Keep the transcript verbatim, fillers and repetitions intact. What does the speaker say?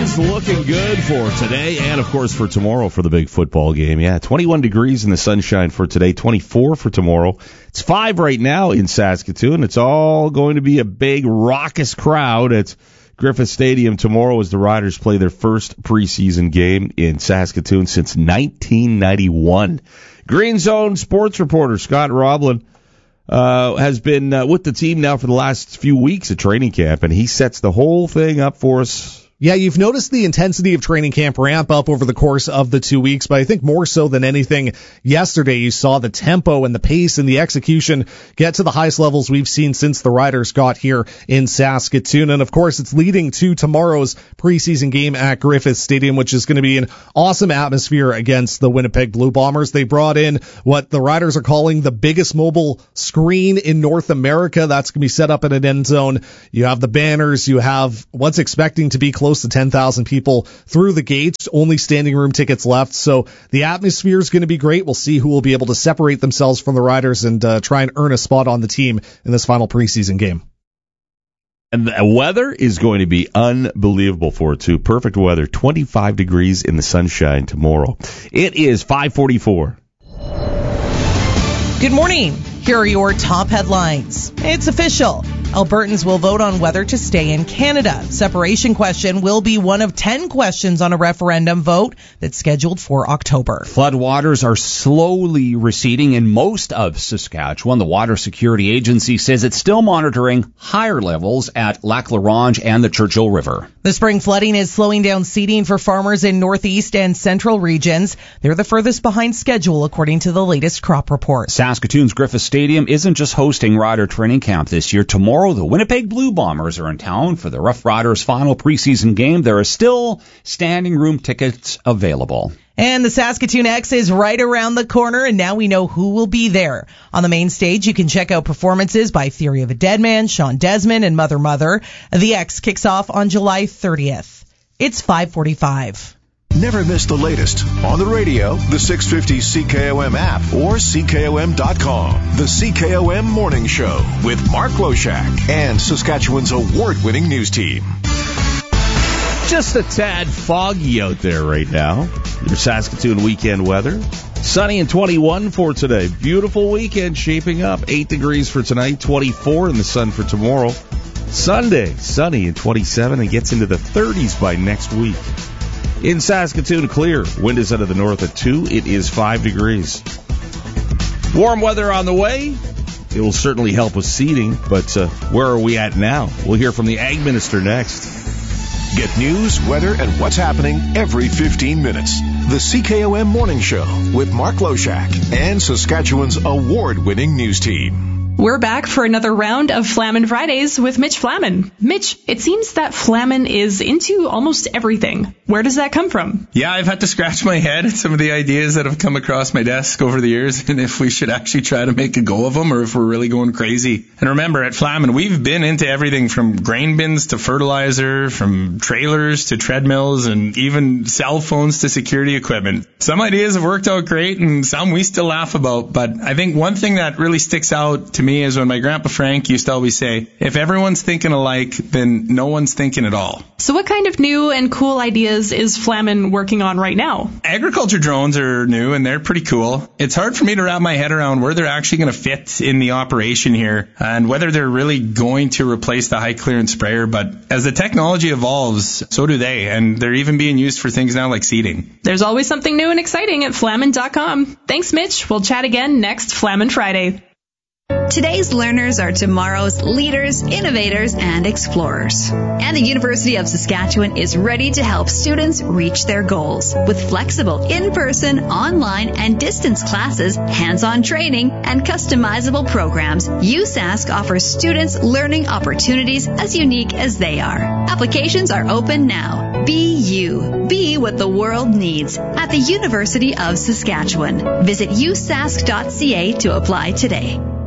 is looking good for today and, of course, for tomorrow for the big football game. Yeah, twenty-one degrees in the sunshine for today, twenty-four for tomorrow. It's five right now in Saskatoon. It's all going to be a big, raucous crowd at Griffith Stadium tomorrow as the Riders play their first preseason game in Saskatoon since nineteen ninety-one. Green Zone sports reporter Scott Roblin Uh, has been uh, with the team now for the last few weeks at training camp, and he sets the whole thing up for us. Yeah, you've noticed the intensity of training camp ramp up over the course of the two weeks, but I think more so than anything, yesterday you saw the tempo and the pace and the execution get to the highest levels we've seen since the Riders got here in Saskatoon. And of course, it's leading to tomorrow's preseason game at Griffith Stadium, which is going to be an awesome atmosphere against the Winnipeg Blue Bombers. They brought in what the Riders are calling the biggest mobile screen in North America. That's going to be set up in an end zone. You have the banners, you have what's expecting to be close Close to ten thousand people through the gates, only standing room tickets left. So the atmosphere is going to be great. We'll see who will be able to separate themselves from the Riders and uh, try and earn a spot on the team in this final preseason game. And the weather is going to be unbelievable for it, too. Perfect weather, twenty-five degrees in the sunshine tomorrow. It is five forty-four. Good morning. Here are your top headlines. It's official. Albertans will vote on whether to stay in Canada. Separation question will be one of ten questions on a referendum vote that's scheduled for October. Floodwaters are slowly receding in most of Saskatchewan. The Water Security Agency says it's still monitoring higher levels at Lac La Ronge and the Churchill River. The spring flooding is slowing down seeding for farmers in northeast and central regions. They're the furthest behind schedule, according to the latest crop report. Saskatoon's Griffith Stadium isn't just hosting Rider training camp this year. Tomorrow, the Winnipeg Blue Bombers are in town for the Rough Riders' final preseason game. There are still standing room tickets available. And the Saskatoon X is right around the corner, and now we know who will be there. On the main stage, you can check out performances by Theory of a Deadman, Sean Desmond, and Mother Mother. The X kicks off on July thirtieth. It's five forty-five. Never miss the latest on the radio, the six fifty C K O M app, or C K O M dot com. The C K O M Morning Show with Mark Loshak and Saskatchewan's award-winning news team. Just a tad foggy out there right now. Your Saskatoon weekend weather. Sunny and twenty-one for today. Beautiful weekend shaping up. eight degrees for tonight, twenty-four in the sun for tomorrow. Sunday, sunny and twenty-seven, and gets into the thirties by next week. In Saskatoon, clear. Wind is out of the north at two. It is five degrees. Warm weather on the way. It will certainly help with seeding, but uh, where are we at now? We'll hear from the Ag Minister next. Get news, weather, and what's happening every fifteen minutes. The C K O M Morning Show with Mark Loshak and Saskatchewan's award-winning news team. We're back for another round of Flamin' Fridays with Mitch Flamin. Mitch, it seems that Flamin is into almost everything. Where does that come from? Yeah, I've had to scratch my head at some of the ideas that have come across my desk over the years, and if we should actually try to make a go of them or if we're really going crazy. And remember, at Flamin, we've been into everything from grain bins to fertilizer, from trailers to treadmills, and even cell phones to security equipment. Some ideas have worked out great, and some we still laugh about, but I think one thing that really sticks out to me me is when my grandpa Frank used to always say, if everyone's thinking alike, then no one's thinking at all. So what kind of new and cool ideas is Flamin working on right now? Agriculture drones are new and they're pretty cool. It's hard for me to wrap my head around where they're actually going to fit in the operation here and whether they're really going to replace the high clearance sprayer. But as the technology evolves, so do they. And they're even being used for things now like seeding. There's always something new and exciting at Flamin dot com. Thanks, Mitch. We'll chat again next Flamin Friday. Today's learners are tomorrow's leaders, innovators, and explorers. And the University of Saskatchewan is ready to help students reach their goals. With flexible in-person, online, and distance classes, hands-on training, and customizable programs, U Sask offers students learning opportunities as unique as they are. Applications are open now. Be you. Be what the world needs at the University of Saskatchewan. Visit u sask dot c a to apply today.